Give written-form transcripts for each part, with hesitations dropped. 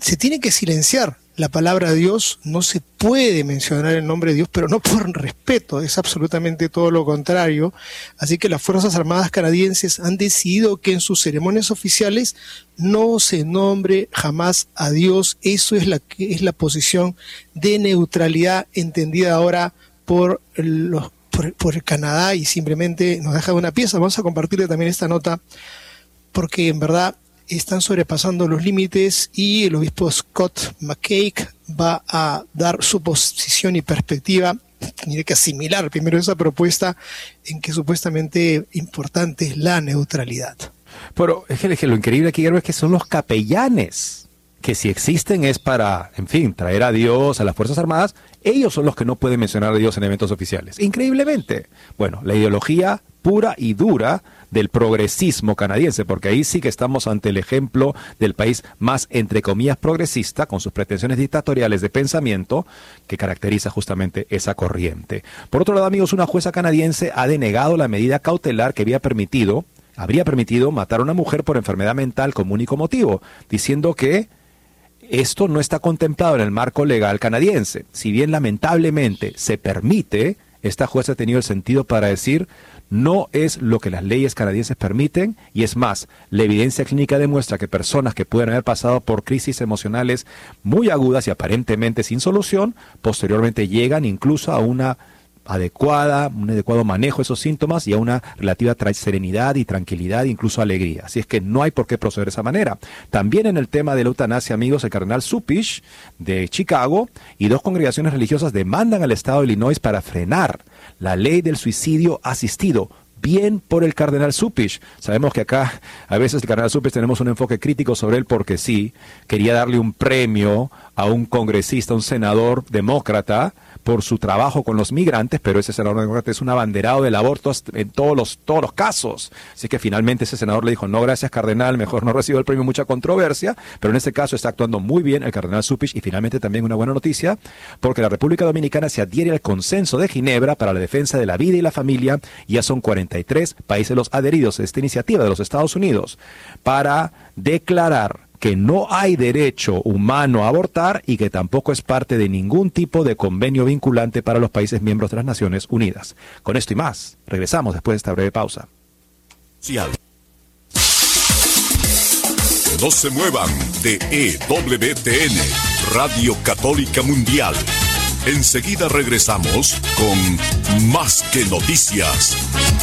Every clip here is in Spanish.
se tiene que silenciar la palabra Dios, no se puede mencionar el nombre de Dios, pero no por respeto, es absolutamente todo lo contrario. Así que las Fuerzas Armadas canadienses han decidido que en sus ceremonias oficiales no se nombre jamás a Dios. Eso es la posición de neutralidad entendida ahora por el Canadá, y simplemente nos deja una pieza. Vamos a compartirle también esta nota porque en verdad están sobrepasando los límites, y el obispo Scott McCaig va a dar su posición y perspectiva. Tiene que asimilar primero esa propuesta en que supuestamente importante es la neutralidad. Pero es que lo increíble aquí, Guillermo, es que son los capellanes, que si existen es para, en fin, traer a Dios a las Fuerzas Armadas. Ellos son los que no pueden mencionar a Dios en eventos oficiales. Increíblemente. Bueno, la ideología pura y dura del progresismo canadiense, porque ahí sí que estamos ante el ejemplo del país más, entre comillas, progresista, con sus pretensiones dictatoriales de pensamiento, que caracteriza justamente esa corriente. Por otro lado, amigos, una jueza canadiense ha denegado la medida cautelar que habría permitido matar a una mujer por enfermedad mental como único motivo, diciendo que esto no está contemplado en el marco legal canadiense. Si bien lamentablemente se permite, esta jueza ha tenido el sentido para decir: no es lo que las leyes canadienses permiten, y es más, la evidencia clínica demuestra que personas que pueden haber pasado por crisis emocionales muy agudas y aparentemente sin solución, posteriormente llegan incluso a un adecuado manejo de esos síntomas y a una relativa serenidad y tranquilidad, incluso alegría. Así es que no hay por qué proceder de esa manera. También en el tema de la eutanasia, amigos, el cardenal Suppish de Chicago y 2 congregaciones religiosas demandan al estado de Illinois para frenar la ley del suicidio asistido. Bien por el cardenal Suppish. Sabemos que acá a veces el cardenal Suppish tenemos un enfoque crítico sobre él porque sí, quería darle un premio a un congresista, un senador demócrata, por su trabajo con los migrantes, pero ese senador demócrata es un abanderado del aborto en todos los casos. Así que finalmente ese senador le dijo: no, gracias, cardenal, mejor no recibo el premio, mucha controversia, pero en este caso está actuando muy bien el cardenal Suppish. Y finalmente también una buena noticia, porque la República Dominicana se adhiere al Consenso de Ginebra para la defensa de la vida y la familia. Ya son 43 países los adheridos a esta iniciativa de los Estados Unidos para declarar que no hay derecho humano a abortar y que tampoco es parte de ningún tipo de convenio vinculante para los países miembros de las Naciones Unidas. Con esto y más, regresamos después de esta breve pausa. No se muevan de EWTN, Radio Católica Mundial. Enseguida regresamos con Más que Noticias.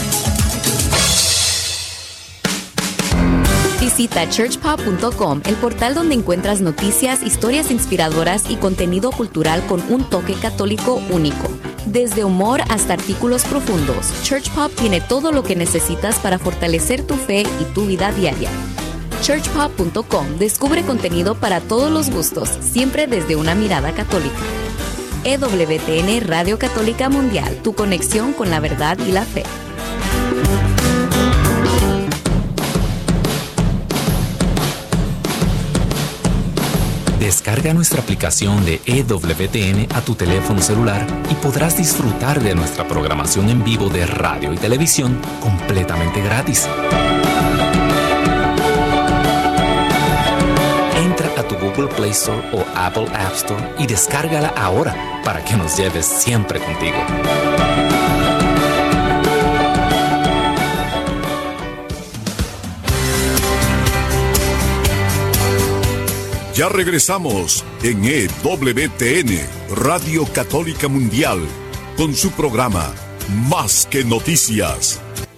Visita churchpop.com, el portal donde encuentras noticias, historias inspiradoras y contenido cultural con un toque católico único. Desde humor hasta artículos profundos, Churchpop tiene todo lo que necesitas para fortalecer tu fe y tu vida diaria. churchpop.com descubre contenido para todos los gustos, siempre desde una mirada católica. EWTN Radio Católica Mundial, tu conexión con la verdad y la fe. Descarga nuestra aplicación de EWTN a tu teléfono celular y podrás disfrutar de nuestra programación en vivo de radio y televisión completamente gratis. Entra a tu Google Play Store o Apple App Store y descárgala ahora para que nos lleves siempre contigo. Ya regresamos en EWTN, Radio Católica Mundial, con su programa Más que Noticias.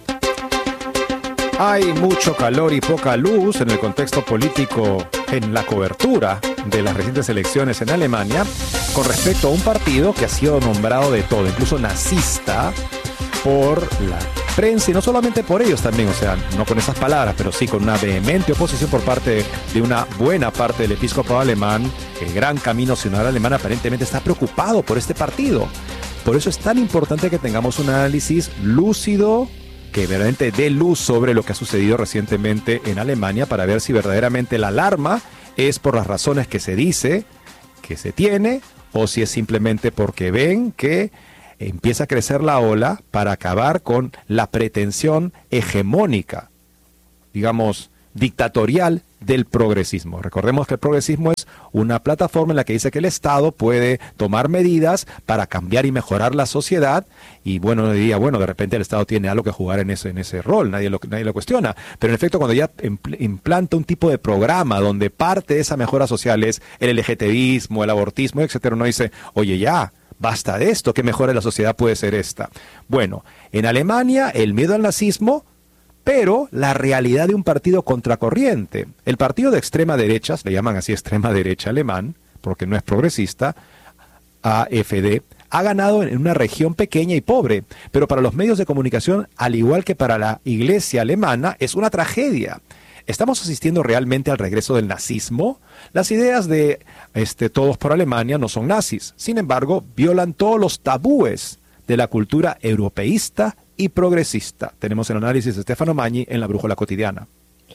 Hay mucho calor y poca luz en el contexto político en la cobertura de las recientes elecciones en Alemania con respecto a un partido que ha sido nombrado de todo, incluso nazista, por la prensa, y no solamente por ellos también, o sea, no con esas palabras, pero sí con una vehemente oposición por parte de una buena parte del episcopado alemán. El Gran Camino Sinodal alemán aparentemente está preocupado por este partido. Por eso es tan importante que tengamos un análisis lúcido, que verdaderamente dé luz sobre lo que ha sucedido recientemente en Alemania, para ver si verdaderamente la alarma es por las razones que se dice que se tiene, o si es simplemente porque ven que empieza a crecer la ola para acabar con la pretensión hegemónica, digamos, dictatorial del progresismo. Recordemos que el progresismo es una plataforma en la que dice que el Estado puede tomar medidas para cambiar y mejorar la sociedad, y bueno, diría, bueno, de repente el Estado tiene algo que jugar en ese rol, nadie lo cuestiona, pero en efecto cuando ya implanta un tipo de programa donde parte de esa mejora social es el LGTBismo, el abortismo, etcétera, uno dice, oye, ya, basta de esto, ¿qué mejora de la sociedad puede ser esta? Bueno, en Alemania el miedo al nazismo, pero la realidad de un partido contracorriente. El partido de extrema derecha, le llaman así extrema derecha alemán, porque no es progresista, AfD, ha ganado en una región pequeña y pobre, pero para los medios de comunicación, al igual que para la iglesia alemana, es una tragedia. ¿Estamos asistiendo realmente al regreso del nazismo? Las ideas de todos por Alemania no son nazis, sin embargo, violan todos los tabúes de la cultura europeísta y progresista. Tenemos el análisis de Stefano Magni en La Brújula Cotidiana.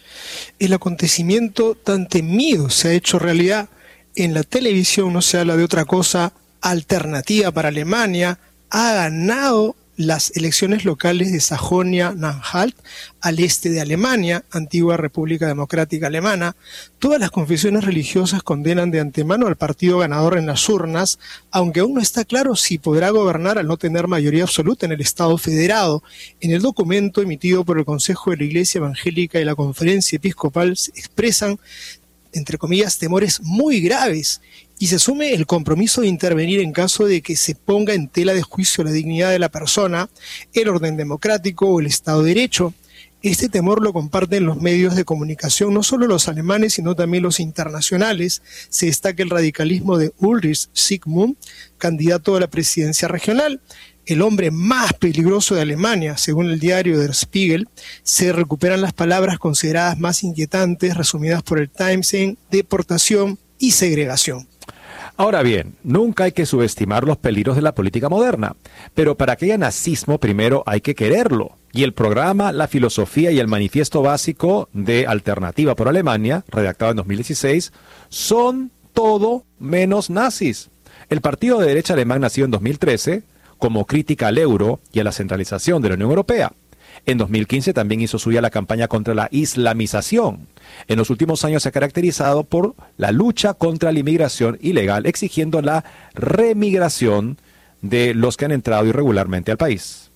El acontecimiento tan temido se ha hecho realidad. En la televisión no se habla de otra cosa. Alternativa para Alemania ha ganado las elecciones locales de Sajonia-Anhalt, al este de Alemania, antigua República Democrática Alemana. Todas las confesiones religiosas condenan de antemano al partido ganador en las urnas, aunque aún no está claro si podrá gobernar al no tener mayoría absoluta en el Estado federado. En el documento emitido por el Consejo de la Iglesia Evangélica y la Conferencia Episcopal se expresan, entre comillas, temores muy graves, y se asume el compromiso de intervenir en caso de que se ponga en tela de juicio la dignidad de la persona, el orden democrático o el Estado de Derecho. Este temor lo comparten los medios de comunicación, no solo los alemanes, sino también los internacionales. Se destaca el radicalismo de Ulrich Zygmunt, candidato a la presidencia regional. El hombre más peligroso de Alemania, según el diario Der Spiegel. Se recuperan las palabras consideradas más inquietantes, resumidas por el Times en deportación y segregación. Ahora bien, nunca hay que subestimar los peligros de la política moderna, pero para que haya nazismo primero hay que quererlo. Y el programa, la filosofía y el manifiesto básico de Alternativa por Alemania, redactado en 2016, son todo menos nazis. El partido de derecha alemán nació en 2013 como crítica al euro y a la centralización de la Unión Europea. En 2015 también hizo suya la campaña contra la islamización. En los últimos años se ha caracterizado por la lucha contra la inmigración ilegal, exigiendo la remigración de los que han entrado irregularmente al país.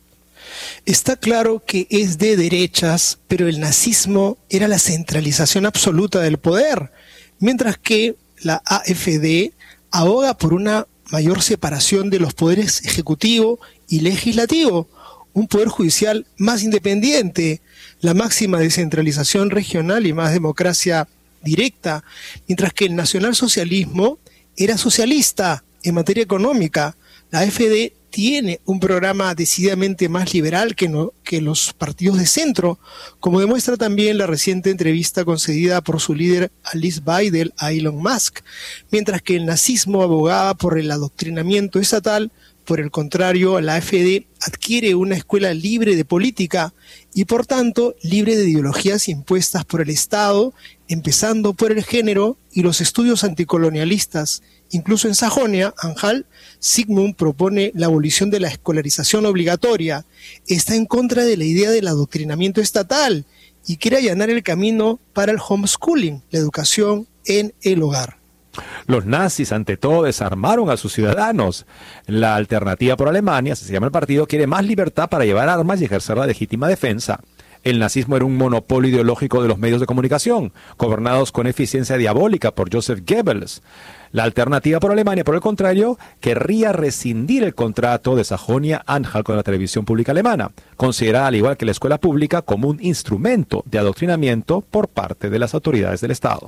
Está claro que es de derechas, pero el nazismo era la centralización absoluta del poder, mientras que la AfD aboga por una mayor separación de los poderes ejecutivo y legislativo, un poder judicial más independiente, la máxima descentralización regional y más democracia directa, mientras que el nacionalsocialismo era socialista en materia económica. La AfD tiene un programa decididamente más liberal que los partidos de centro, como demuestra también la reciente entrevista concedida por su líder Alice Weidel a Elon Musk, mientras que el nazismo abogaba por el adoctrinamiento estatal. Por el contrario, la AfD adquiere una escuela libre de política y, por tanto, libre de ideologías impuestas por el Estado, empezando por el género y los estudios anticolonialistas. Incluso en Sajonia-Anhalt, Zygmunt propone la abolición de la escolarización obligatoria. Está en contra de la idea del adoctrinamiento estatal y quiere allanar el camino para el homeschooling, la educación en el hogar. Los nazis, ante todo, desarmaron a sus ciudadanos. La Alternativa por Alemania, así se llama el partido, quiere más libertad para llevar armas y ejercer la legítima defensa. El nazismo era un monopolio ideológico de los medios de comunicación, gobernados con eficiencia diabólica por Joseph Goebbels. La Alternativa por Alemania, por el contrario, querría rescindir el contrato de Sajonia-Anhalt con la televisión pública alemana, considerada, al igual que la escuela pública, como un instrumento de adoctrinamiento por parte de las autoridades del Estado.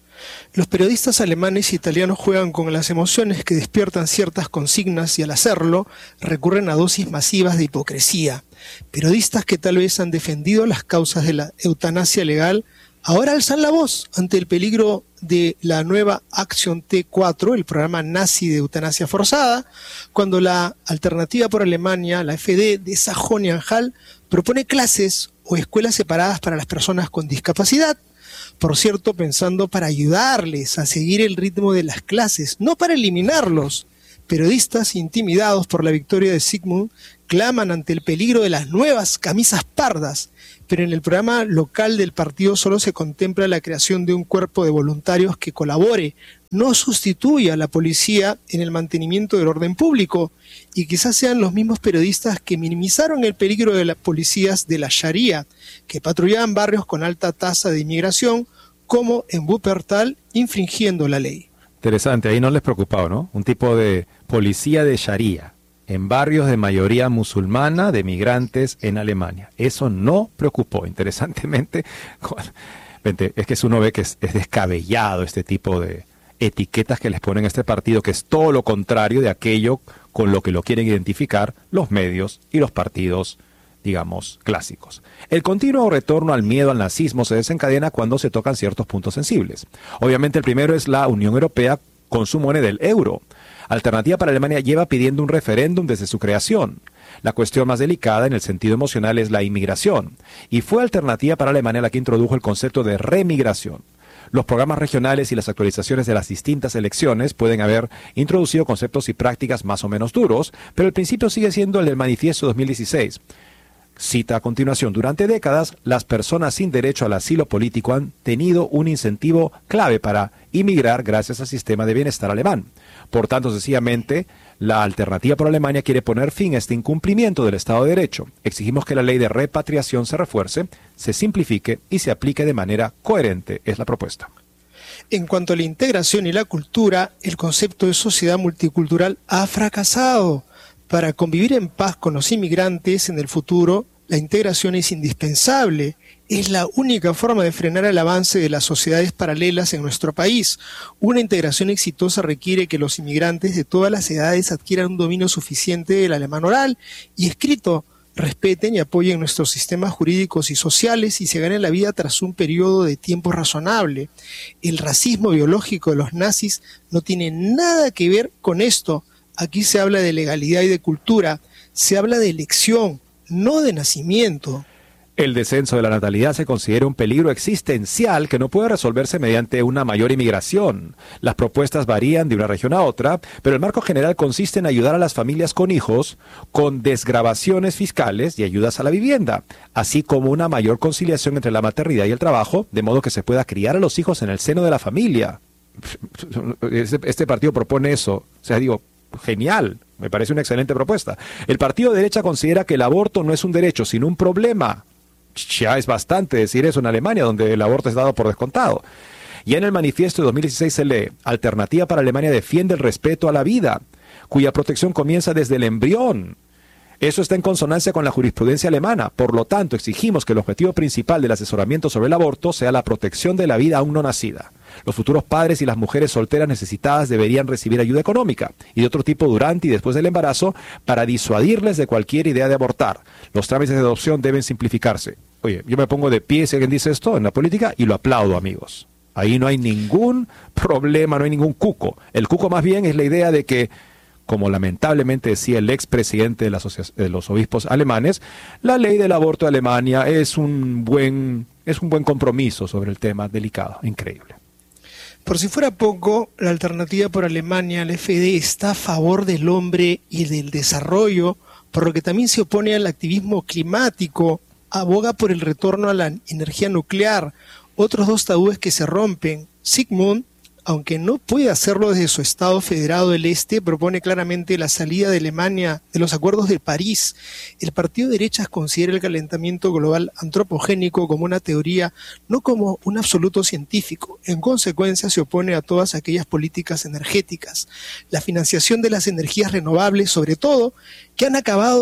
Los periodistas alemanes y italianos juegan con las emociones que despiertan ciertas consignas y al hacerlo recurren a dosis masivas de hipocresía. Periodistas que tal vez han defendido las causas de la eutanasia legal ahora alzan la voz ante el peligro de la nueva Acción T4, el programa nazi de eutanasia forzada, cuando la Alternativa por Alemania, la AfD de Sajonia-Anhalt, propone clases o escuelas separadas para las personas con discapacidad. Por cierto, pensando para ayudarles a seguir el ritmo de las clases, no para eliminarlos. Periodistas intimidados por la victoria de Sigmund claman ante el peligro de las nuevas camisas pardas, pero en el programa local del partido solo se contempla la creación de un cuerpo de voluntarios que colabore, no sustituya a la policía en el mantenimiento del orden público, y quizás sean los mismos periodistas que minimizaron el peligro de las policías de la Sharia, que patrullaban barrios con alta tasa de inmigración, como en Wuppertal, infringiendo la ley. Interesante, ahí no les preocupaba, ¿no? Un tipo de policía de Sharia en barrios de mayoría musulmana de migrantes en Alemania. Eso no preocupó, interesantemente. Es que uno ve que es descabellado este tipo de etiquetas que les ponen a este partido, que es todo lo contrario de aquello con lo que lo quieren identificar los medios y los partidos, digamos, clásicos. El continuo retorno al miedo al nazismo se desencadena cuando se tocan ciertos puntos sensibles. Obviamente el primero es la Unión Europea con su moneda, el euro. Alternativa para Alemania lleva pidiendo un referéndum desde su creación. La cuestión más delicada en el sentido emocional es la inmigración, y fue Alternativa para Alemania la que introdujo el concepto de remigración. Los programas regionales y las actualizaciones de las distintas elecciones pueden haber introducido conceptos y prácticas más o menos duros, pero el principio sigue siendo el del Manifiesto 2016. Cita a continuación: durante décadas, las personas sin derecho al asilo político han tenido un incentivo clave para inmigrar gracias al sistema de bienestar alemán. Por tanto, sencillamente, la Alternativa por Alemania quiere poner fin a este incumplimiento del Estado de Derecho. Exigimos que la ley de repatriación se refuerce, se simplifique y se aplique de manera coherente, es la propuesta. En cuanto a la integración y la cultura, el concepto de sociedad multicultural ha fracasado. Para convivir en paz con los inmigrantes en el futuro, la integración es indispensable. Es la única forma de frenar el avance de las sociedades paralelas en nuestro país. Una integración exitosa requiere que los inmigrantes de todas las edades adquieran un dominio suficiente del alemán oral y escrito, respeten y apoyen nuestros sistemas jurídicos y sociales y se ganen la vida tras un periodo de tiempo razonable. El racismo biológico de los nazis no tiene nada que ver con esto. Aquí se habla de legalidad y de cultura, se habla de elección, no de nacimiento. El descenso de la natalidad se considera un peligro existencial que no puede resolverse mediante una mayor inmigración. Las propuestas varían de una región a otra, pero el marco general consiste en ayudar a las familias con hijos con desgravaciones fiscales y ayudas a la vivienda, así como una mayor conciliación entre la maternidad y el trabajo, de modo que se pueda criar a los hijos en el seno de la familia. Este partido propone eso. O sea, digo, genial, me parece una excelente propuesta. El partido de derecha considera que el aborto no es un derecho, sino un problema. Ya es bastante decir eso en Alemania, donde el aborto es dado por descontado. Y en el manifiesto de 2016 se lee: Alternativa para Alemania defiende el respeto a la vida, cuya protección comienza desde el embrión. Eso está en consonancia con la jurisprudencia alemana. Por lo tanto, exigimos que el objetivo principal del asesoramiento sobre el aborto sea la protección de la vida aún no nacida. Los futuros padres y las mujeres solteras necesitadas deberían recibir ayuda económica y de otro tipo durante y después del embarazo para disuadirles de cualquier idea de abortar. Los trámites de adopción deben simplificarse. Oye, yo me pongo de pie si alguien dice esto en la política y lo aplaudo, amigos. Ahí no hay ningún problema, no hay ningún cuco. El cuco más bien es la idea de que, como lamentablemente decía el expresidente de los obispos alemanes, la ley del aborto de Alemania es un buen compromiso sobre el tema delicado. Increíble. Por si fuera poco, la Alternativa por Alemania, la FD, está a favor del hombre y del desarrollo, por lo que también se opone al activismo climático, aboga por el retorno a la energía nuclear. Otros dos tabúes que se rompen. Sigmund, aunque no puede hacerlo desde su Estado federado del Este, propone claramente la salida de Alemania de los acuerdos de París. El partido de derechas considera el calentamiento global antropogénico como una teoría, no como un absoluto científico. En consecuencia, se opone a todas aquellas políticas energéticas. La financiación de las energías renovables, sobre todo, que han acabado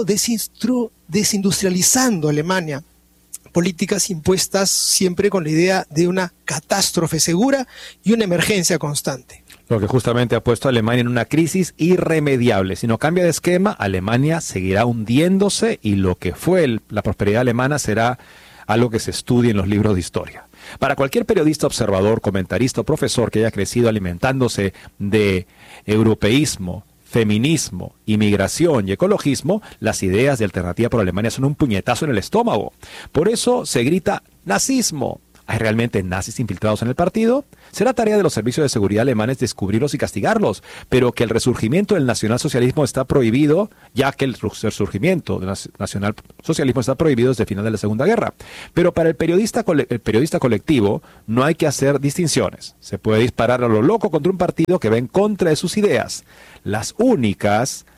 desindustrializando Alemania. Políticas impuestas siempre con la idea de una catástrofe segura y una emergencia constante. Lo que justamente ha puesto a Alemania en una crisis irremediable. Si no cambia de esquema, Alemania seguirá hundiéndose y lo que fue la prosperidad alemana será algo que se estudie en los libros de historia. Para cualquier periodista, observador, comentarista o profesor que haya crecido alimentándose de europeísmo, feminismo, inmigración y ecologismo, las ideas de Alternativa por Alemania son un puñetazo en el estómago. Por eso se grita nazismo. ¿Hay realmente nazis infiltrados en el partido? Será tarea de los servicios de seguridad alemanes descubrirlos y castigarlos, pero que el resurgimiento del nacionalsocialismo está prohibido, ya que el resurgimiento del nacionalsocialismo está prohibido desde el final de la Segunda Guerra. Pero para el periodista colectivo no hay que hacer distinciones. Se puede disparar a lo loco contra un partido que va en contra de sus ideas, las únicas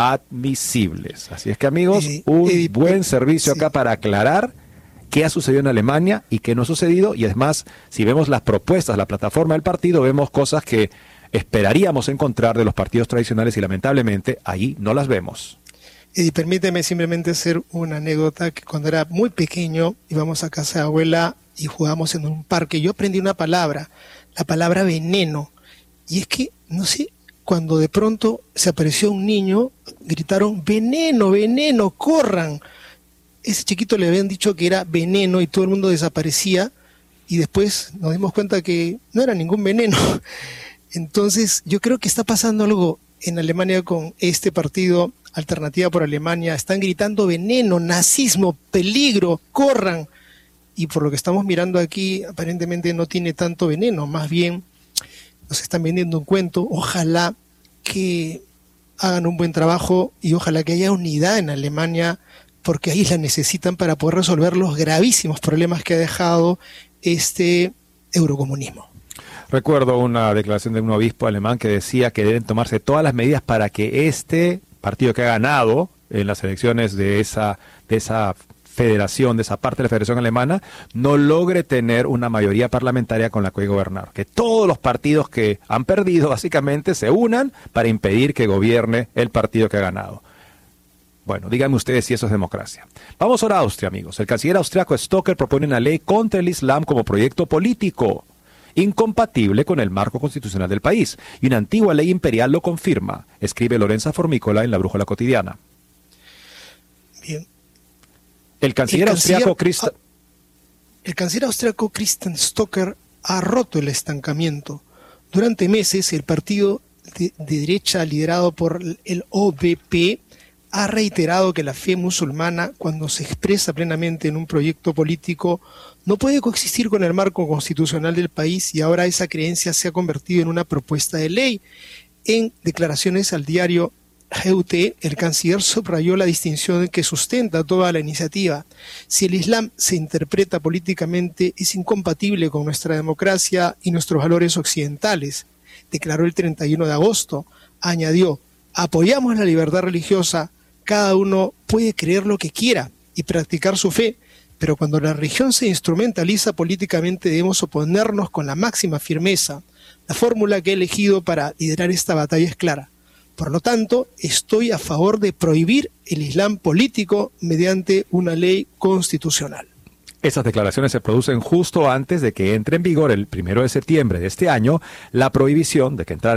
admisibles. Así es que, amigos, un buen servicio acá para aclarar qué ha sucedido en Alemania y qué no ha sucedido, y además, si vemos las propuestas, la plataforma del partido, vemos cosas que esperaríamos encontrar de los partidos tradicionales y lamentablemente ahí no las vemos. Y permíteme simplemente hacer una anécdota, que cuando era muy pequeño íbamos a casa de abuela y jugábamos en un parque. Yo aprendí una palabra, la palabra veneno, y es que, no sé, cuando de pronto se apareció un niño, gritaron veneno, veneno, corran. Ese chiquito le habían dicho que era veneno y todo el mundo desaparecía, y después nos dimos cuenta que no era ningún veneno. Entonces yo creo que está pasando algo en Alemania con este partido, Alternativa por Alemania. Están gritando veneno, nazismo, peligro, corran, y por lo que estamos mirando aquí aparentemente no tiene tanto veneno, más bien nos están vendiendo un cuento. Ojalá que hagan un buen trabajo y ojalá que haya unidad en Alemania, porque ahí la necesitan para poder resolver los gravísimos problemas que ha dejado este eurocomunismo. Recuerdo una declaración de un obispo alemán que decía que deben tomarse todas las medidas para que este partido que ha ganado en las elecciones de esa federación, de esa parte de la federación alemana, no logre tener una mayoría parlamentaria con la que gobernar. Que todos los partidos que han perdido básicamente se unan para impedir que gobierne el partido que ha ganado. Bueno, díganme ustedes si eso es democracia. Vamos ahora a Austria, amigos. El canciller austriaco Stocker propone una ley contra el Islam como proyecto político, incompatible con el marco constitucional del país. Y una antigua ley imperial lo confirma, escribe Lorenza Formicola en La Brújula Cotidiana. Bien. El canciller austriaco Christian Stocker ha roto el estancamiento. Durante meses, el partido de derecha liderado por el OVP ha reiterado que la fe musulmana, cuando se expresa plenamente en un proyecto político, no puede coexistir con el marco constitucional del país, y ahora esa creencia se ha convertido en una propuesta de ley. En declaraciones al diario GUT, el canciller subrayó la distinción que sustenta toda la iniciativa. Si el Islam se interpreta políticamente, es incompatible con nuestra democracia y nuestros valores occidentales, declaró el 31 de agosto. Añadió: apoyamos la libertad religiosa. Cada uno puede creer lo que quiera y practicar su fe, pero cuando la religión se instrumentaliza políticamente debemos oponernos con la máxima firmeza. La fórmula que he elegido para liderar esta batalla es clara. Por lo tanto, estoy a favor de prohibir el Islam político mediante una ley constitucional. Esas declaraciones se producen justo antes de que entre en vigor el 1 de septiembre de este año la prohibición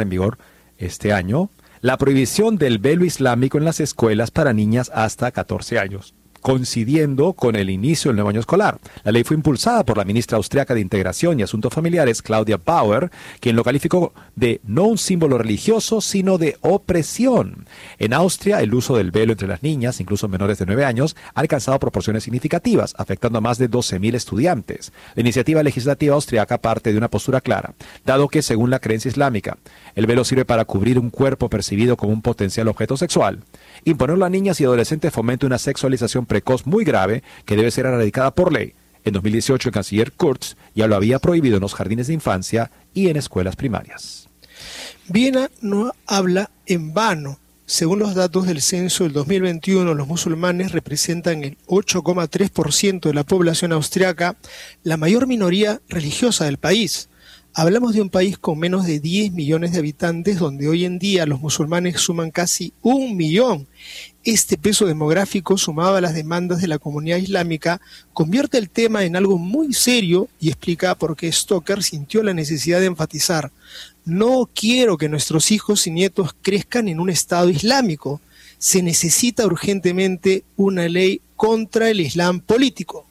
del velo islámico en las escuelas para niñas hasta 14 años, coincidiendo con el inicio del nuevo año escolar. La ley fue impulsada por la ministra austriaca de Integración y Asuntos Familiares, Claudia Bauer, quien lo calificó de no un símbolo religioso, sino de opresión. En Austria, el uso del velo entre las niñas, incluso menores de 9 años, ha alcanzado proporciones significativas, afectando a más de 12.000 estudiantes. La iniciativa legislativa austriaca parte de una postura clara, dado que, según la creencia islámica, el velo sirve para cubrir un cuerpo percibido como un potencial objeto sexual. Imponerlo a niñas y adolescentes fomenta una sexualización precoz muy grave que debe ser erradicada por ley. En 2018 el canciller Kurz ya lo había prohibido en los jardines de infancia y en escuelas primarias. Viena no habla en vano. Según los datos del censo del 2021, los musulmanes representan el 8,3% de la población austriaca, la mayor minoría religiosa del país. Hablamos de un país con menos de 10 millones de habitantes, donde hoy en día los musulmanes suman casi 1 millón. Este peso demográfico, sumado a las demandas de la comunidad islámica, convierte el tema en algo muy serio y explica por qué Stocker sintió la necesidad de enfatizar: no quiero que nuestros hijos y nietos crezcan en un Estado islámico. Se necesita urgentemente una ley contra el Islam político.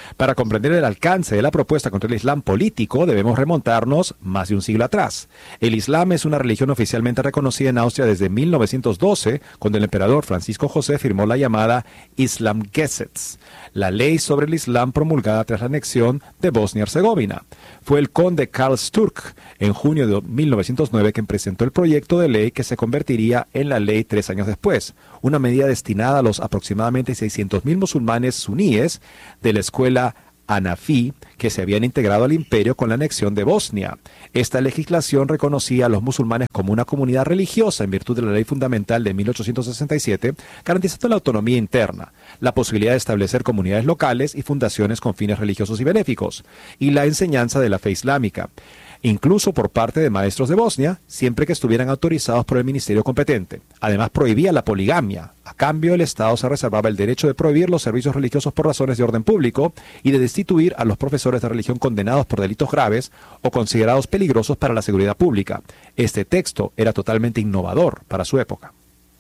Para comprender el alcance de la propuesta contra el Islam político, debemos remontarnos más de un siglo atrás. El Islam es una religión oficialmente reconocida en Austria desde 1912, cuando el emperador Francisco José firmó la llamada Islamgesetz, la ley sobre el Islam promulgada tras la anexión de Bosnia-Herzegovina. Fue el conde Karl Sturck, en junio de 1909, quien presentó el proyecto de ley que se convertiría en la ley 3 años después, una medida destinada a los aproximadamente 600.000 musulmanes suníes de la escuela Hanafi que se habían integrado al imperio con la anexión de Bosnia. Esta legislación reconocía a los musulmanes como una comunidad religiosa en virtud de la ley fundamental de 1867, garantizando la autonomía interna, la posibilidad de establecer comunidades locales y fundaciones con fines religiosos y benéficos, y la enseñanza de la fe islámica, incluso por parte de maestros de Bosnia, siempre que estuvieran autorizados por el ministerio competente. Además, prohibía la poligamia. A cambio, el Estado se reservaba el derecho de prohibir los servicios religiosos por razones de orden público y de destituir a los profesores de religión condenados por delitos graves o considerados peligrosos para la seguridad pública. Este texto era totalmente innovador para su época.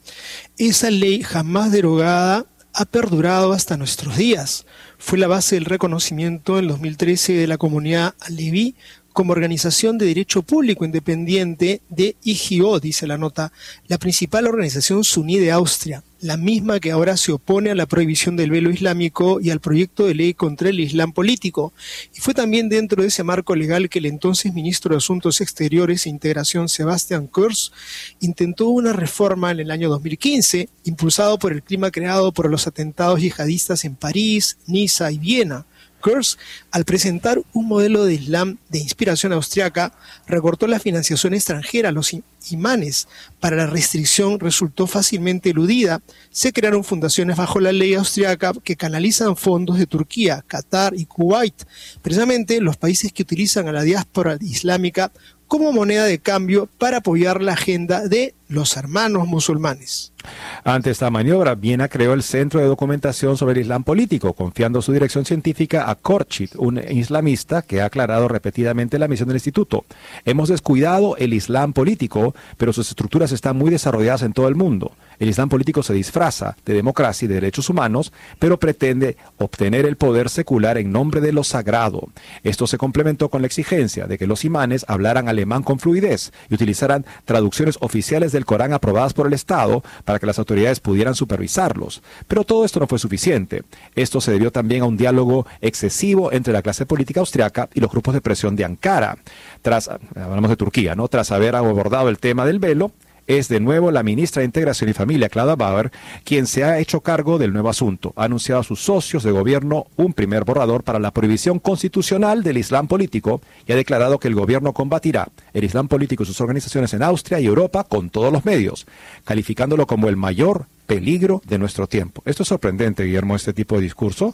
Esa ley, jamás derogada, ha perdurado hasta nuestros días. Fue la base del reconocimiento en 2013 de la comunidad aleví como organización de derecho público independiente de IGO, dice la nota, la principal organización suní de Austria, la misma que ahora se opone a la prohibición del velo islámico y al proyecto de ley contra el Islam político. Y fue también dentro de ese marco legal que el entonces ministro de Asuntos Exteriores e Integración, Sebastian Kurz, intentó una reforma en el año 2015, impulsado por el clima creado por los atentados yihadistas en París, Niza y Viena. Kurz, al presentar un modelo de Islam de inspiración austriaca, recortó la financiación extranjera a los imanes. Para la restricción resultó fácilmente eludida. Se crearon fundaciones bajo la ley austriaca que canalizan fondos de Turquía, Qatar y Kuwait, precisamente los países que utilizan a la diáspora islámica como moneda de cambio para apoyar la agenda de los hermanos musulmanes. Ante esta maniobra, Viena creó el Centro de Documentación sobre el Islam Político, confiando su dirección científica a Korchit, un islamista que ha aclarado repetidamente la misión del instituto. Hemos descuidado el Islam político, pero sus estructuras están muy desarrolladas en todo el mundo. El Islam político se disfraza de democracia y de derechos humanos, pero pretende obtener el poder secular en nombre de lo sagrado. Esto se complementó con la exigencia de que los imanes hablaran alemán con fluidez y utilizaran traducciones oficiales del Corán aprobadas por el Estado para que las autoridades pudieran supervisarlos. Pero todo esto no fue suficiente. Esto se debió también a un diálogo excesivo entre la clase política austriaca y los grupos de presión de Ankara. Hablamos de Turquía, ¿no? Tras haber abordado el tema del velo, es de nuevo la ministra de Integración y Familia, Clara Bauer, quien se ha hecho cargo del nuevo asunto. Ha anunciado a sus socios de gobierno un primer borrador para la prohibición constitucional del Islam político y ha declarado que el gobierno combatirá el Islam político y sus organizaciones en Austria y Europa con todos los medios, calificándolo como el mayor peligro de nuestro tiempo. Esto es sorprendente, Guillermo, este tipo de discurso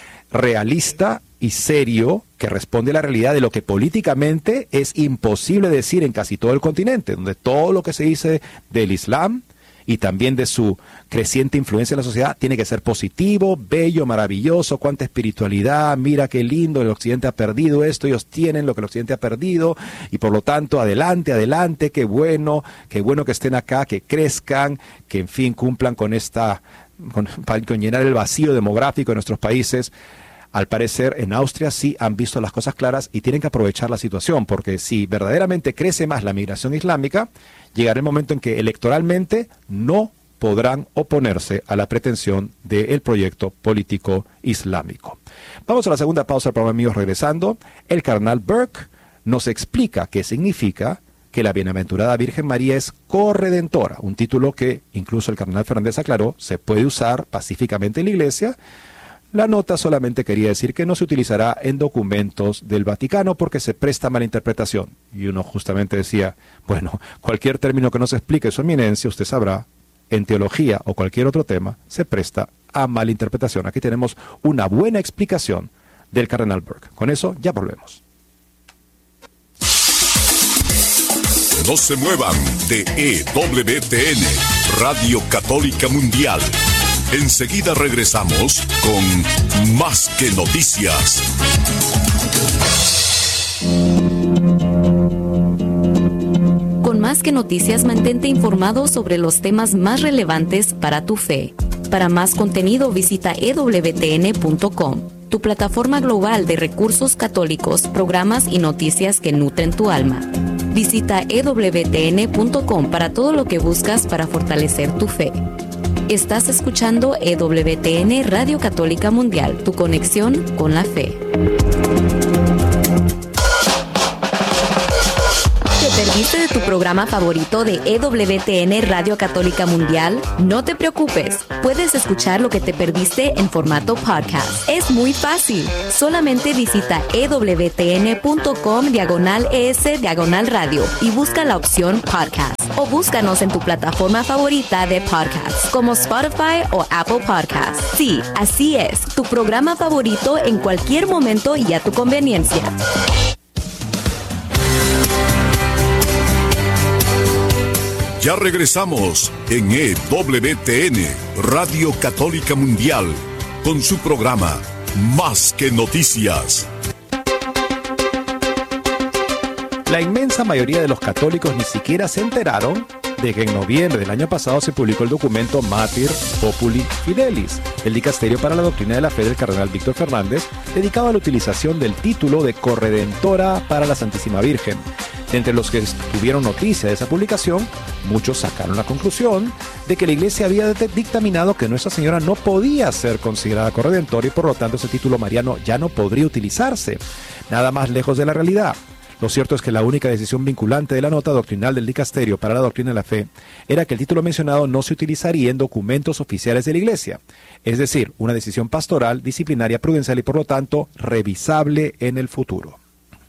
realista y serio que responde a la realidad de lo que políticamente es imposible decir en casi todo el continente, donde todo lo que se dice del Islam y también de su creciente influencia en la sociedad tiene que ser positivo, bello, maravilloso, cuánta espiritualidad, mira qué lindo, el occidente ha perdido esto, ellos tienen lo que el occidente ha perdido y por lo tanto adelante, adelante, qué bueno que estén acá, que crezcan, que en fin cumplan con con llenar el vacío demográfico de nuestros países. Al parecer, en Austria sí han visto las cosas claras y tienen que aprovechar la situación, porque si verdaderamente crece más la migración islámica, llegará el momento en que electoralmente no podrán oponerse a la pretensión del proyecto político islámico. Vamos a la segunda pausa del programa, amigos. Regresando, el cardenal Burke nos explica qué significa que la bienaventurada Virgen María es corredentora, un título que incluso el cardenal Fernández aclaró se puede usar pacíficamente en la Iglesia. La nota solamente quería decir que no se utilizará en documentos del Vaticano porque se presta a malinterpretación. Y uno justamente decía, bueno, cualquier término que no se explique su eminencia, usted sabrá, en teología o cualquier otro tema, se presta a malinterpretación. Aquí tenemos una buena explicación del cardenal Burke. Con eso ya volvemos. No se muevan de EWTN, Radio Católica Mundial. Enseguida regresamos con Más que Noticias. Con Más que Noticias, mantente informado sobre los temas más relevantes para tu fe. Para más contenido visita ewtn.com. tu plataforma global de recursos católicos, programas y noticias que nutren tu alma. Visita ewtn.com para todo lo que buscas para fortalecer tu fe. Estás escuchando EWTN Radio Católica Mundial, tu conexión con la fe. ¿Te perdiste de tu programa favorito de EWTN Radio Católica Mundial? No te preocupes, puedes escuchar lo que te perdiste en formato podcast. Es muy fácil, solamente visita ewtn.com/ES/radio y busca la opción podcast. O búscanos en tu plataforma favorita de podcast, como Spotify o Apple Podcasts. Sí, así es, tu programa favorito en cualquier momento y a tu conveniencia. Ya regresamos en EWTN, Radio Católica Mundial, con su programa Más que Noticias. La inmensa mayoría de los católicos ni siquiera se enteraron de que en noviembre del año pasado se publicó el documento Mater Populi Fidelis, el dicasterio para la doctrina de la fe del cardenal Víctor Fernández, dedicado a la utilización del título de corredentora para la Santísima Virgen. Entre los que tuvieron noticia de esa publicación, muchos sacaron la conclusión de que la Iglesia había dictaminado que Nuestra Señora no podía ser considerada corredentora y por lo tanto ese título mariano ya no podría utilizarse. Nada más lejos de la realidad. Lo cierto es que la única decisión vinculante de la nota doctrinal del dicasterio para la doctrina de la fe era que el título mencionado no se utilizaría en documentos oficiales de la Iglesia, es decir, una decisión pastoral, disciplinaria, prudencial y por lo tanto revisable en el futuro.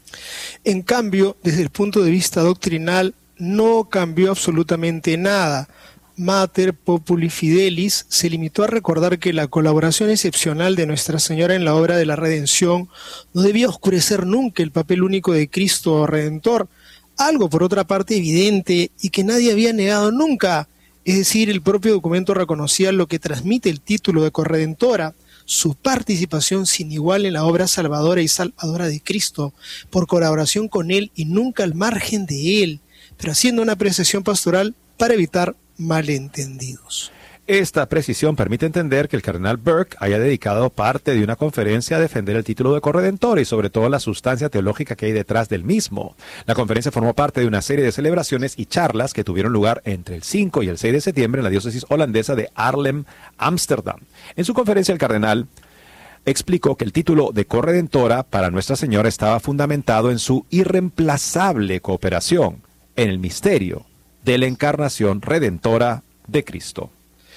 En cambio, desde el punto de vista doctrinal, no cambió absolutamente nada. Mater Populi Fidelis se limitó a recordar que la colaboración excepcional de Nuestra Señora en la obra de la redención no debía oscurecer nunca el papel único de Cristo Redentor, algo por otra parte evidente y que nadie había negado nunca. Es decir, el propio documento reconocía lo que transmite el título de corredentora, su participación sin igual en la obra salvadora y salvadora de Cristo, por colaboración con Él y nunca al margen de Él, pero haciendo una apreciación pastoral para evitar malentendidos. Esta precisión permite entender que el cardenal Burke haya dedicado parte de una conferencia a defender el título de corredentor y sobre todo la sustancia teológica que hay detrás del mismo. La conferencia formó parte de una serie de celebraciones y charlas que tuvieron lugar entre el 5 y el 6 de septiembre en la diócesis holandesa de Haarlem, Ámsterdam. En su conferencia el cardenal explicó que el título de corredentora para Nuestra Señora estaba fundamentado en su irreemplazable cooperación en el misterio de la encarnación redentora de Cristo.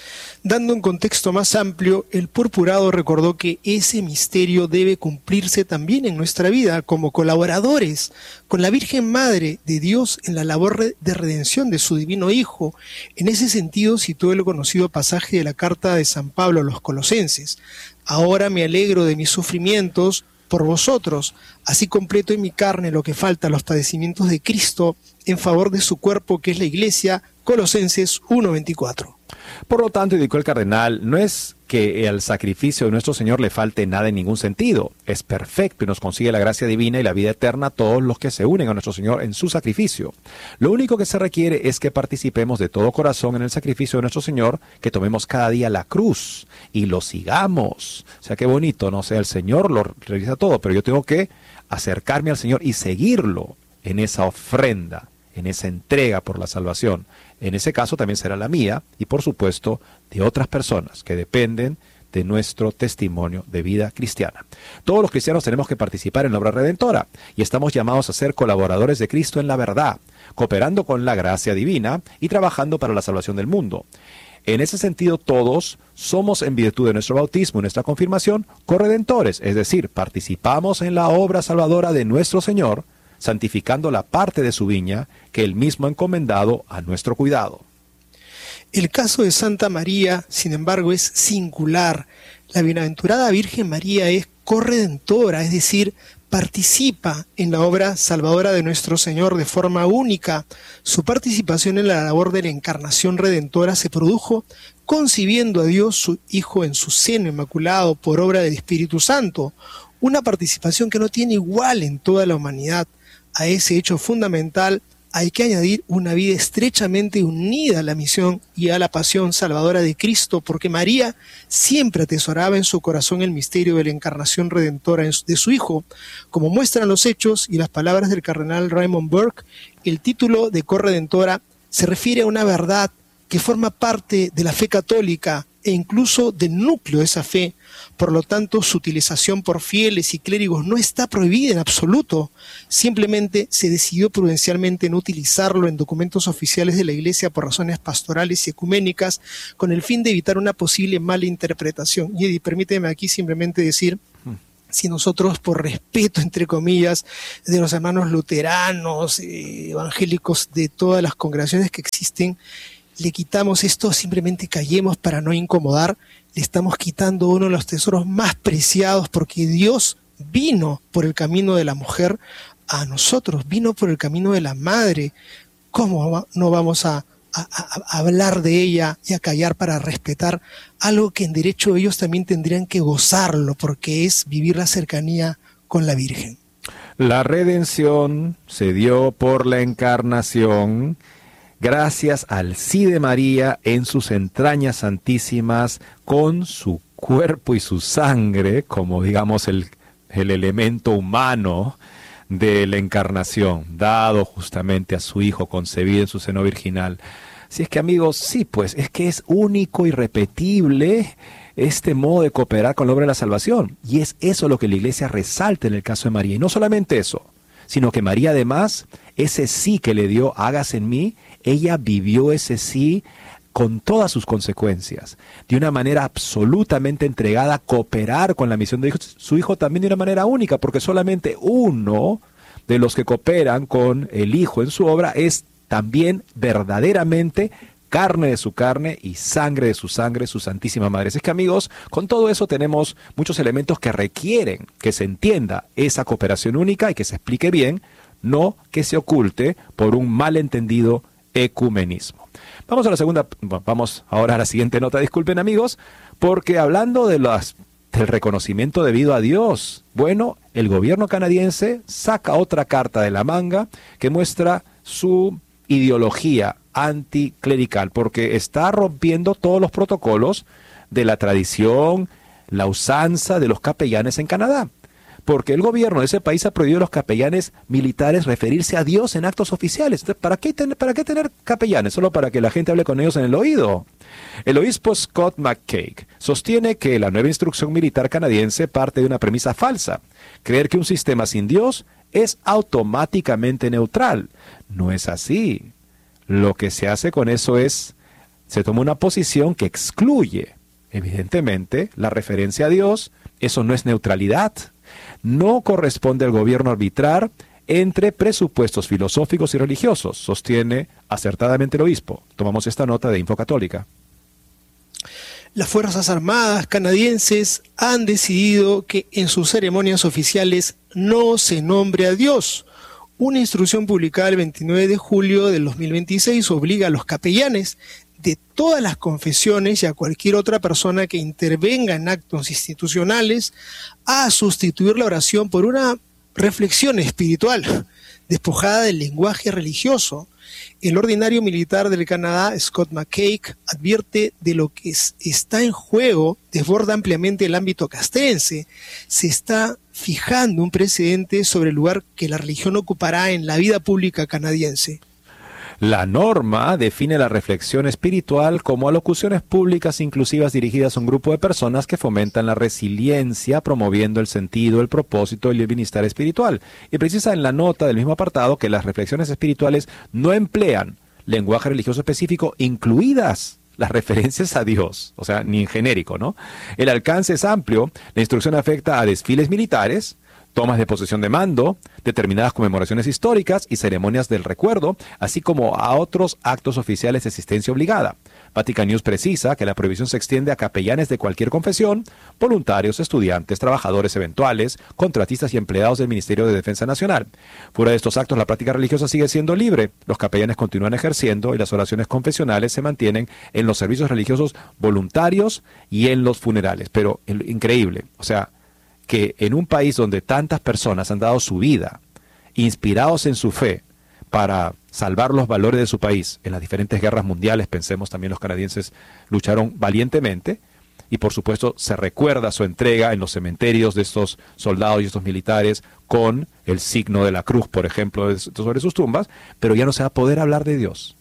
Dando un contexto más amplio, el purpurado recordó que ese misterio debe cumplirse también en nuestra vida como colaboradores con la Virgen Madre de Dios en la labor de redención de su divino Hijo. En ese sentido citó el conocido pasaje de la carta de San Pablo a los Colosenses: «Ahora me alegro de mis sufrimientos por vosotros, así completo en mi carne lo que falta a los padecimientos de Cristo en favor de su cuerpo que es la Iglesia». Colosenses 1:24. Por lo tanto, indicó el cardenal, no es que al sacrificio de nuestro Señor le falte nada en ningún sentido. Es perfecto y nos consigue la gracia divina y la vida eterna a todos los que se unen a nuestro Señor en su sacrificio. Lo único que se requiere es que participemos de todo corazón en el sacrificio de nuestro Señor, que tomemos cada día la cruz y lo sigamos. O sea, qué bonito, ¿no? O sea, el Señor lo realiza todo, pero yo tengo que acercarme al Señor y seguirlo en esa ofrenda, en esa entrega por la salvación. En ese caso también será la mía y por supuesto de otras personas que dependen de nuestro testimonio de vida cristiana. Todos los cristianos tenemos que participar en la obra redentora y estamos llamados a ser colaboradores de Cristo en la verdad, cooperando con la gracia divina y trabajando para la salvación del mundo. En ese sentido, todos somos, en virtud de nuestro bautismo y nuestra confirmación, corredentores, es decir, participamos en la obra salvadora de nuestro Señor, santificando la parte de su viña que Él mismo ha encomendado a nuestro cuidado. El caso de Santa María, sin embargo, es singular. La bienaventurada Virgen María es corredentora, es decir, participa en la obra salvadora de nuestro Señor de forma única. Su participación en la labor de la encarnación redentora se produjo concibiendo a Dios su Hijo en su seno inmaculado por obra del Espíritu Santo, una participación que no tiene igual en toda la humanidad. A ese hecho fundamental hay que añadir una vida estrechamente unida a la misión y a la pasión salvadora de Cristo, porque María siempre atesoraba en su corazón el misterio de la encarnación redentora de su Hijo. Como muestran los hechos y las palabras del cardenal Raymond Burke, el título de corredentora se refiere a una verdad que forma parte de la fe católica e incluso del núcleo de esa fe. Por lo tanto, su utilización por fieles y clérigos no está prohibida en absoluto. Simplemente se decidió prudencialmente no utilizarlo en documentos oficiales de la Iglesia por razones pastorales y ecuménicas, con el fin de evitar una posible mala interpretación. Y Eddie, permíteme aquí simplemente decir, si nosotros, por respeto, entre comillas, de los hermanos luteranos, evangélicos, de todas las congregaciones que existen, le quitamos esto, simplemente callemos para no incomodar, le estamos quitando uno de los tesoros más preciados, porque Dios vino por el camino de la mujer a nosotros, vino por el camino de la madre. ¿Cómo no vamos a hablar de ella y a callar para respetar algo que en derecho ellos también tendrían que gozarlo, porque es vivir la cercanía con la Virgen? La redención se dio por la encarnación, gracias al sí de María en sus entrañas santísimas, con su cuerpo y su sangre, como digamos el elemento humano de la encarnación, dado justamente a su Hijo concebido en su seno virginal. Si es que, amigos, sí, pues es que es único, irrepetible este modo de cooperar con la obra de la salvación. Y es eso lo que la Iglesia resalta en el caso de María. Y no solamente eso, sino que María además, ese sí que le dio, hágase en mí, ella vivió ese sí con todas sus consecuencias, de una manera absolutamente entregada a cooperar con la misión de su Hijo, también de una manera única, porque solamente uno de los que cooperan con el Hijo en su obra es también verdaderamente carne de su carne y sangre de su sangre, su Santísima Madre. Es que, amigos, con todo eso tenemos muchos elementos que requieren que se entienda esa cooperación única y que se explique bien, no que se oculte por un malentendido ecumenismo. Vamos ahora a la siguiente nota, disculpen, amigos, porque hablando del reconocimiento debido a Dios, bueno, el gobierno canadiense saca otra carta de la manga que muestra su ideología anticlerical, porque está rompiendo todos los protocolos de la tradición, la usanza de los capellanes en Canadá. Porque el gobierno de ese país ha prohibido a los capellanes militares referirse a Dios en actos oficiales. Entonces, ¿para qué tener capellanes? Solo para que la gente hable con ellos en el oído. El obispo Scott McCaig sostiene que la nueva instrucción militar canadiense parte de una premisa falsa: creer que un sistema sin Dios es automáticamente neutral. No es así. Lo que se hace con eso es, se toma una posición que excluye, evidentemente, la referencia a Dios. Eso no es neutralidad. No corresponde al gobierno arbitrar entre presupuestos filosóficos y religiosos, sostiene acertadamente el obispo. Tomamos esta nota de Info Católica. Las Fuerzas Armadas canadienses han decidido que en sus ceremonias oficiales no se nombre a Dios. Una instrucción publicada el 29 de julio del 2026 obliga a los capellanes de todas las confesiones y a cualquier otra persona que intervenga en actos institucionales a sustituir la oración por una reflexión espiritual, despojada del lenguaje religioso. El ordinario militar del Canadá, Scott McCaig, advierte de lo que está en juego, desborda ampliamente el ámbito castrense. Se está fijando un precedente sobre el lugar que la religión ocupará en la vida pública canadiense. La norma define la reflexión espiritual como alocuciones públicas inclusivas dirigidas a un grupo de personas que fomentan la resiliencia, promoviendo el sentido, el propósito y el bienestar espiritual. Y precisa en la nota del mismo apartado que las reflexiones espirituales no emplean lenguaje religioso específico, incluidas las referencias a Dios, o sea, ni en genérico, ¿no? El alcance es amplio, la instrucción afecta a desfiles militares, tomas de posesión de mando, determinadas conmemoraciones históricas y ceremonias del recuerdo, así como a otros actos oficiales de asistencia obligada. Vatican News precisa que la prohibición se extiende a capellanes de cualquier confesión, voluntarios, estudiantes, trabajadores eventuales, contratistas y empleados del Ministerio de Defensa Nacional. Fuera de estos actos, la práctica religiosa sigue siendo libre. Los capellanes continúan ejerciendo y las oraciones confesionales se mantienen en los servicios religiosos voluntarios y en los funerales. Pero increíble, o sea, que en un país donde tantas personas han dado su vida, inspirados en su fe, para salvar los valores de su país en las diferentes guerras mundiales. Pensemos también los canadienses lucharon valientemente y por supuesto se recuerda su entrega en los cementerios de estos soldados y estos militares con el signo de la cruz, por ejemplo, sobre sus tumbas, pero ya no se va a poder hablar de Dios,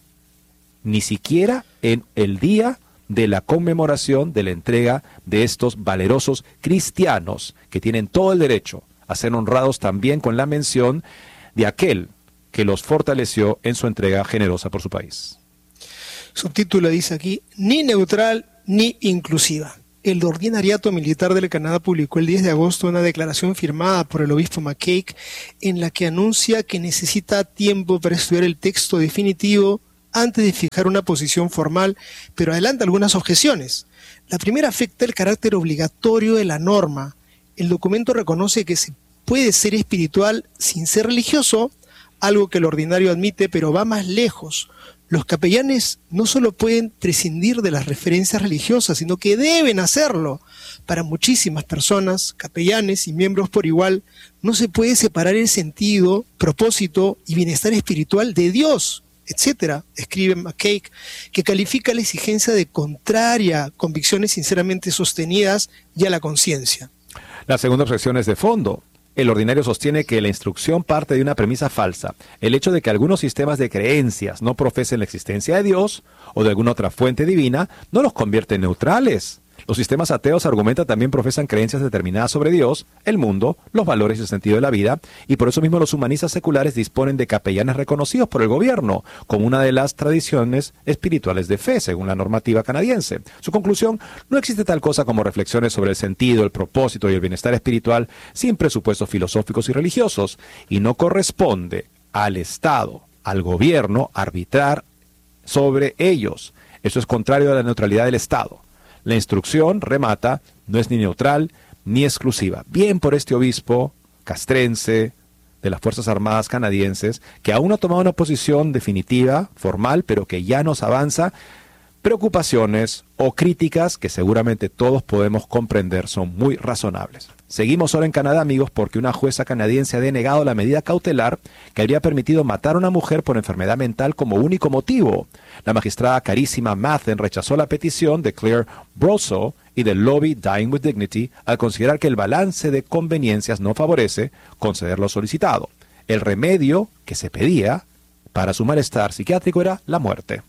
ni siquiera en el día de la conmemoración de la entrega de estos valerosos cristianos que tienen todo el derecho a ser honrados también con la mención de aquel que los fortaleció en su entrega generosa por su país. Subtítulo dice aquí, ni neutral ni inclusiva. El Ordinariato Militar del Canadá publicó el 10 de agosto una declaración firmada por el obispo McCaig en la que anuncia que necesita tiempo para estudiar el texto definitivo antes de fijar una posición formal, pero adelanta algunas objeciones. La primera afecta el carácter obligatorio de la norma. El documento reconoce que se puede ser espiritual sin ser religioso, algo que el ordinario admite, pero va más lejos. Los capellanes no solo pueden prescindir de las referencias religiosas, sino que deben hacerlo. Para muchísimas personas, capellanes y miembros por igual, no se puede separar el sentido, propósito y bienestar espiritual de Dios, etcétera, escribe McCaig, que califica la exigencia de contraria a convicciones sinceramente sostenidas y a la conciencia. La segunda objeción es de fondo. El ordinario sostiene que la instrucción parte de una premisa falsa, el hecho de que algunos sistemas de creencias no profesen la existencia de Dios o de alguna otra fuente divina, no los convierte en neutrales. Los sistemas ateos argumentan también profesan creencias determinadas sobre Dios, el mundo, los valores y el sentido de la vida, y por eso mismo los humanistas seculares disponen de capellanes reconocidos por el gobierno, como una de las tradiciones espirituales de fe, según la normativa canadiense. Su conclusión, no existe tal cosa como reflexiones sobre el sentido, el propósito y el bienestar espiritual sin presupuestos filosóficos y religiosos, y no corresponde al Estado, al gobierno, arbitrar sobre ellos. Eso es contrario a la neutralidad del Estado. La instrucción, remata, no es ni neutral ni exclusiva. Bien por este obispo castrense de las Fuerzas Armadas canadienses, que aún no ha tomado una posición definitiva, formal, pero que ya nos avanza preocupaciones o críticas que seguramente todos podemos comprender son muy razonables. Seguimos ahora en Canadá, amigos, porque una jueza canadiense ha denegado la medida cautelar que habría permitido matar a una mujer por enfermedad mental como único motivo. La magistrada Carissima Mathen rechazó la petición de Claire Broso y del lobby Dying with Dignity al considerar que el balance de conveniencias no favorece conceder lo solicitado. El remedio que se pedía para su malestar psiquiátrico era la muerte.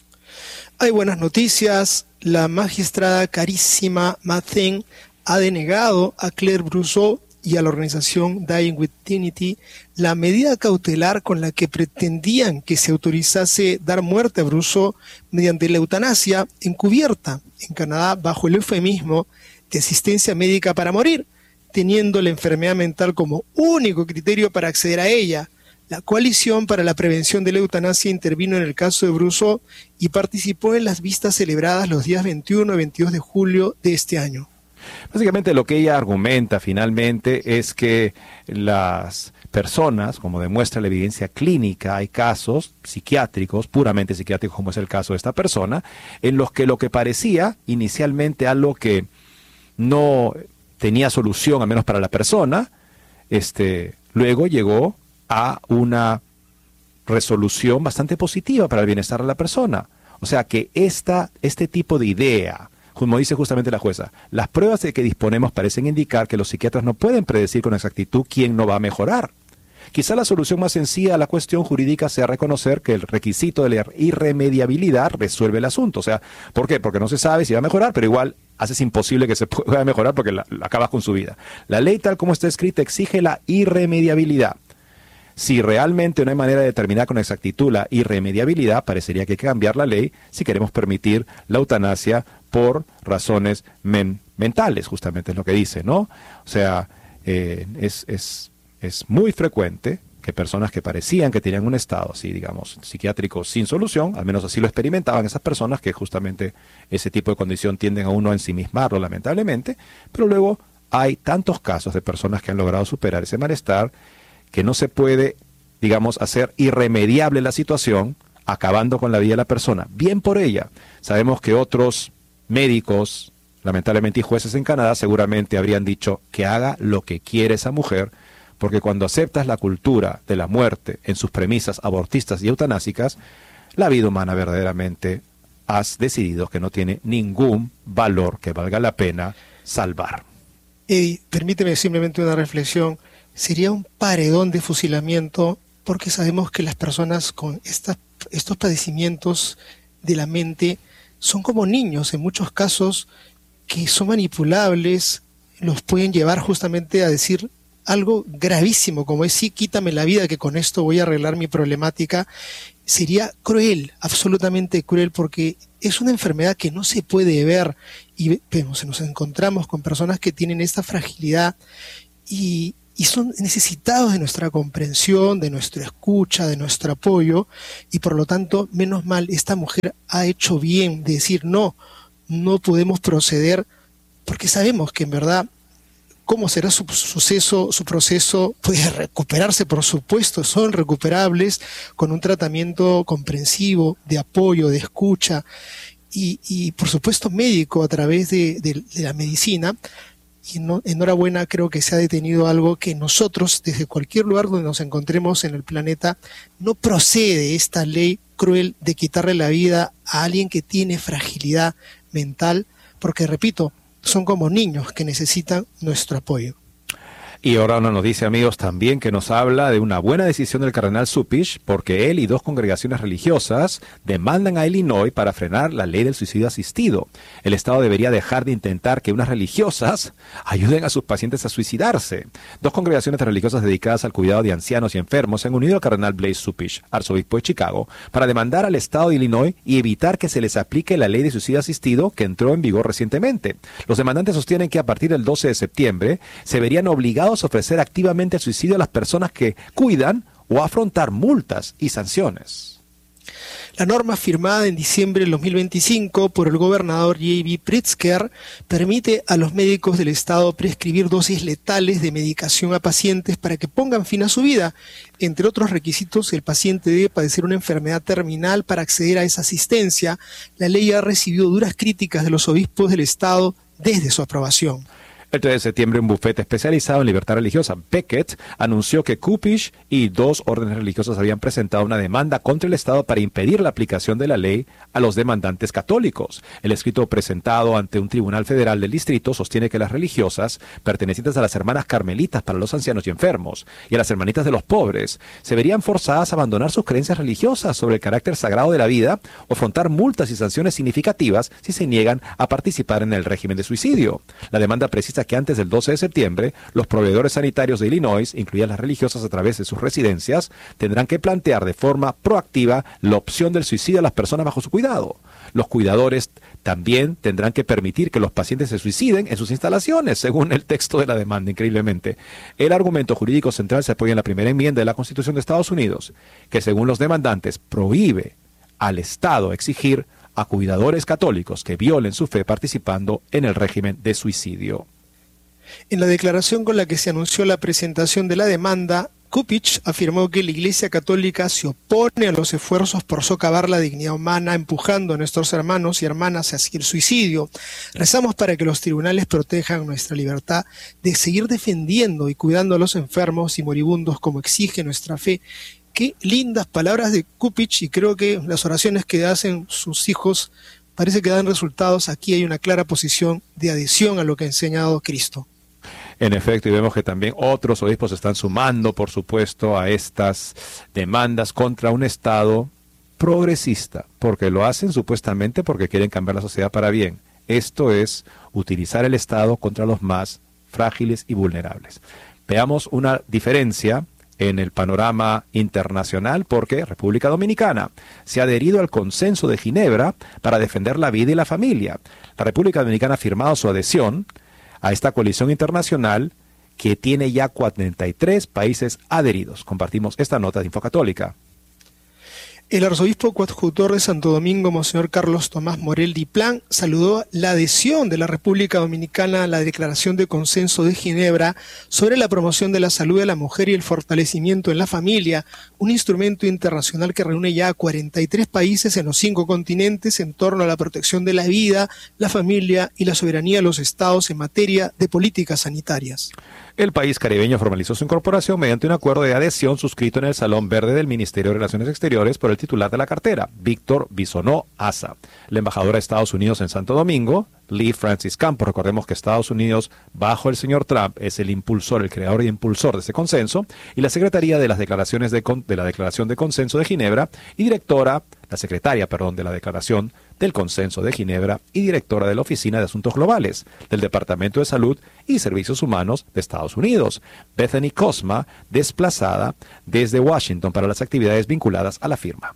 Hay buenas noticias. La magistrada Carissima Mathen ha denegado a Claire Brousseau y a la organización Dying with Dignity la medida cautelar con la que pretendían que se autorizase dar muerte a Brousseau mediante la eutanasia encubierta en Canadá bajo el eufemismo de asistencia médica para morir, teniendo la enfermedad mental como único criterio para acceder a ella. La Coalición para la Prevención de la Eutanasia intervino en el caso de Brousseau y participó en las vistas celebradas los días 21 y 22 de julio de este año. Básicamente lo que ella argumenta finalmente es que las personas, como demuestra la evidencia clínica, hay casos psiquiátricos, puramente psiquiátricos como es el caso de esta persona, en los que lo que parecía inicialmente algo que no tenía solución, al menos para la persona, luego llegó a una resolución bastante positiva para el bienestar de la persona. O sea que este tipo de idea, como dice justamente la jueza, las pruebas de que disponemos parecen indicar que los psiquiatras no pueden predecir con exactitud quién no va a mejorar. Quizá la solución más sencilla a la cuestión jurídica sea reconocer que el requisito de la irremediabilidad resuelve el asunto. O sea, ¿por qué? Porque no se sabe si va a mejorar, pero igual haces imposible que se pueda mejorar porque acabas con su vida. La ley tal como está escrita exige la irremediabilidad. Si realmente no hay manera de determinar con exactitud la irremediabilidad, parecería que hay que cambiar la ley si queremos permitir la eutanasia por razones mentales, justamente es lo que dice, ¿no? O sea, es muy frecuente que personas que parecían que tenían un estado así, digamos, psiquiátrico sin solución, al menos así lo experimentaban esas personas, que justamente ese tipo de condición tienden a uno a ensimismarlo lamentablemente, pero luego hay tantos casos de personas que han logrado superar ese malestar que no se puede, digamos, hacer irremediable la situación, acabando con la vida de la persona. Bien por ella. Sabemos que otros médicos, lamentablemente y jueces en Canadá, seguramente habrían dicho que haga lo que quiere esa mujer, porque cuando aceptas la cultura de la muerte en sus premisas abortistas y eutanásicas, la vida humana verdaderamente has decidido que no tiene ningún valor que valga la pena salvar. Eddie, permíteme simplemente una reflexión. Sería un paredón de fusilamiento, porque sabemos que las personas con estos padecimientos de la mente son como niños en muchos casos, que son manipulables, los pueden llevar justamente a decir algo gravísimo, como es: sí, quítame la vida, que con esto voy a arreglar mi problemática. Sería cruel, absolutamente cruel, porque es una enfermedad que no se puede ver, y nos encontramos con personas que tienen esta fragilidad y son necesitados de nuestra comprensión, de nuestra escucha, de nuestro apoyo, y por lo tanto, menos mal, esta mujer ha hecho bien de decir: no podemos proceder, porque sabemos que en verdad, ¿cómo será su proceso? Puede recuperarse, por supuesto, son recuperables con un tratamiento comprensivo, de apoyo, de escucha y por supuesto médico a través de la medicina. Y enhorabuena, creo que se ha detenido algo que nosotros, desde cualquier lugar donde nos encontremos en el planeta, no procede esta ley cruel de quitarle la vida a alguien que tiene fragilidad mental, porque repito, son como niños que necesitan nuestro apoyo. Y ahora una noticia, amigos, también que nos habla de una buena decisión del cardenal Cupich, porque él y dos congregaciones religiosas demandan a Illinois para frenar la ley del suicidio asistido. El Estado debería dejar de intentar que unas religiosas ayuden a sus pacientes a suicidarse. Dos congregaciones religiosas dedicadas al cuidado de ancianos y enfermos se han unido al cardenal Blaise Cupich, arzobispo de Chicago, para demandar al Estado de Illinois y evitar que se les aplique la ley de suicidio asistido que entró en vigor recientemente. Los demandantes sostienen que a partir del 12 de septiembre se verían obligados a ofrecer activamente el suicidio a las personas que cuidan o a afrontar multas y sanciones. La norma firmada en diciembre del 2025 por el gobernador J.B. Pritzker permite a los médicos del Estado prescribir dosis letales de medicación a pacientes para que pongan fin a su vida. Entre otros requisitos, el paciente debe padecer una enfermedad terminal para acceder a esa asistencia. La ley ha recibido duras críticas de los obispos del Estado desde su aprobación. El 3 de septiembre, un bufete especializado en libertad religiosa, Becket, anunció que Cupich y dos órdenes religiosas habían presentado una demanda contra el Estado para impedir la aplicación de la ley a los demandantes católicos. El escrito presentado ante un tribunal federal del distrito sostiene que las religiosas, pertenecientes a las hermanas carmelitas para los ancianos y enfermos, y a las hermanitas de los pobres, se verían forzadas a abandonar sus creencias religiosas sobre el carácter sagrado de la vida o afrontar multas y sanciones significativas si se niegan a participar en el régimen de suicidio. La demanda precisa que antes del 12 de septiembre, los proveedores sanitarios de Illinois, incluidas las religiosas a través de sus residencias, tendrán que plantear de forma proactiva la opción del suicidio a las personas bajo su cuidado. Los cuidadores también tendrán que permitir que los pacientes se suiciden en sus instalaciones, según el texto de la demanda, increíblemente. El argumento jurídico central se apoya en la primera enmienda de la Constitución de Estados Unidos, que según los demandantes prohíbe al Estado exigir a cuidadores católicos que violen su fe participando en el régimen de suicidio. En la declaración con la que se anunció la presentación de la demanda, Cupich afirmó que la Iglesia Católica se opone a los esfuerzos por socavar la dignidad humana, empujando a nuestros hermanos y hermanas hacia el suicidio. Rezamos para que los tribunales protejan nuestra libertad de seguir defendiendo y cuidando a los enfermos y moribundos como exige nuestra fe. Qué lindas palabras de Cupich, y creo que las oraciones que hacen sus hijos parece que dan resultados. Aquí hay una clara posición de adhesión a lo que ha enseñado Cristo. En efecto, y vemos que también otros obispos están sumando, por supuesto, a estas demandas contra un Estado progresista, porque lo hacen supuestamente porque quieren cambiar la sociedad para bien. Esto es utilizar el Estado contra los más frágiles y vulnerables. Veamos una diferencia en el panorama internacional, porque República Dominicana se ha adherido al Consenso de Ginebra para defender la vida y la familia. La República Dominicana ha firmado su adhesión a esta coalición internacional que tiene ya 43 países adheridos. Compartimos esta nota de Infocatólica. El arzobispo coadjutor de Santo Domingo, Monseñor Carlos Tomás Morel Diplán, saludó la adhesión de la República Dominicana a la Declaración de Consenso de Ginebra sobre la promoción de la salud de la mujer y el fortalecimiento en la familia, un instrumento internacional que reúne ya a 43 países en los 5 continentes en torno a la protección de la vida, la familia y la soberanía de los estados en materia de políticas sanitarias. El país caribeño formalizó su incorporación mediante un acuerdo de adhesión suscrito en el Salón Verde del Ministerio de Relaciones Exteriores por el titular de la cartera, Víctor Bisonó Asa. La embajadora de Estados Unidos en Santo Domingo, Lee Francis Campos, recordemos que Estados Unidos, bajo el señor Trump, es el impulsor, el creador y impulsor de ese consenso, y la Secretaría de las Declaraciones de la Declaración de Consenso de Ginebra y la secretaria de la Declaración del Consenso de Ginebra y directora de la Oficina de Asuntos Globales del Departamento de Salud y Servicios Humanos de Estados Unidos, Bethany Cosma, desplazada desde Washington para las actividades vinculadas a la firma.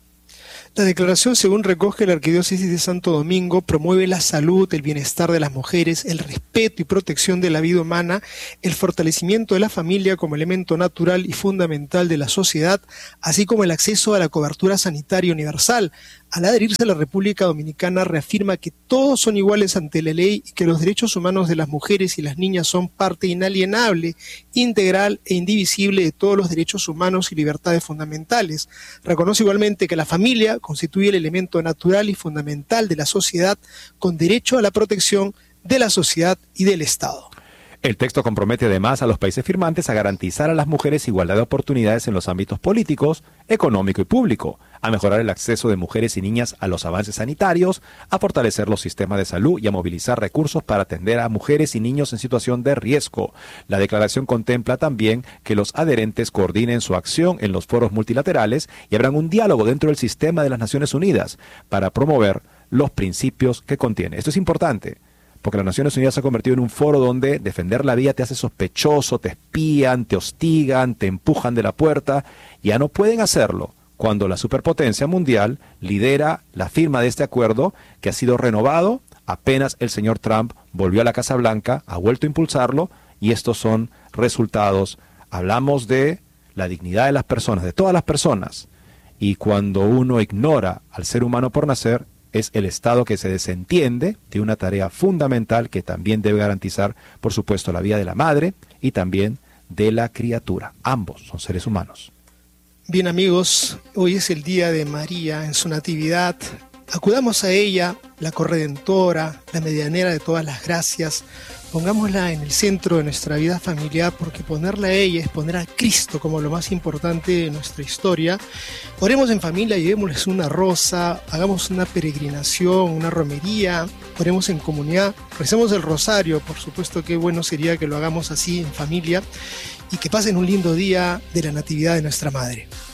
La declaración, según recoge la Arquidiócesis de Santo Domingo, promueve la salud, el bienestar de las mujeres, el respeto y protección de la vida humana, el fortalecimiento de la familia como elemento natural y fundamental de la sociedad, así como el acceso a la cobertura sanitaria universal. Al adherirse a la República Dominicana, reafirma que todos son iguales ante la ley y que los derechos humanos de las mujeres y las niñas son parte inalienable, integral e indivisible de todos los derechos humanos y libertades fundamentales. Reconoce igualmente que la familia constituye el elemento natural y fundamental de la sociedad con derecho a la protección de la sociedad y del Estado. El texto compromete además a los países firmantes a garantizar a las mujeres igualdad de oportunidades en los ámbitos políticos, económico y público, a mejorar el acceso de mujeres y niñas a los avances sanitarios, a fortalecer los sistemas de salud y a movilizar recursos para atender a mujeres y niños en situación de riesgo. La declaración contempla también que los adherentes coordinen su acción en los foros multilaterales y abran un diálogo dentro del sistema de las Naciones Unidas para promover los principios que contiene. Esto es importante, porque las Naciones Unidas se ha convertido en un foro donde defender la vida te hace sospechoso, te espían, te hostigan, te empujan de la puerta. Ya no pueden hacerlo cuando la superpotencia mundial lidera la firma de este acuerdo que ha sido renovado. Apenas el señor Trump volvió a la Casa Blanca, ha vuelto a impulsarlo y estos son resultados. Hablamos de la dignidad de las personas, de todas las personas. Y cuando uno ignora al ser humano por nacer, es el Estado que se desentiende de una tarea fundamental que también debe garantizar, por supuesto, la vida de la madre y también de la criatura. Ambos son seres humanos. Bien, amigos, hoy es el día de María en su natividad. Acudamos a ella, la corredentora, la medianera de todas las gracias. Pongámosla en el centro de nuestra vida familiar, porque ponerla a ella es poner a Cristo como lo más importante de nuestra historia. Oremos en familia, llevémosles una rosa, hagamos una peregrinación, una romería, oremos en comunidad, recemos el rosario, por supuesto que bueno sería que lo hagamos así en familia, y que pasen un lindo día de la Natividad de nuestra Madre.